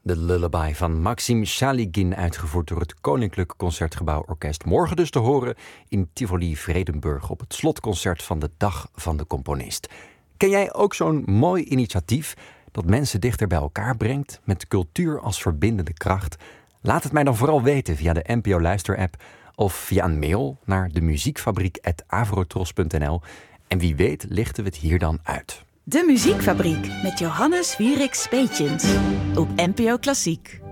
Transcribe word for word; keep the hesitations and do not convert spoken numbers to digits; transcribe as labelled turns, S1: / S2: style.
S1: De Lullaby van Maxim Shaligin, uitgevoerd door het Koninklijk Concertgebouw Orkest. Morgen dus te horen in Tivoli Vredenburg op het slotconcert van de Dag van de Componist. Ken jij ook zo'n mooi initiatief dat mensen dichter bij elkaar brengt met cultuur als verbindende kracht? Laat het mij dan vooral weten via de N P O Luister-app of via een mail naar de muziekfabriek at avrotros punt n l. En wie weet lichten we het hier dan uit.
S2: De Muziekfabriek met Johannes Wierik Speetjens op N P O Klassiek.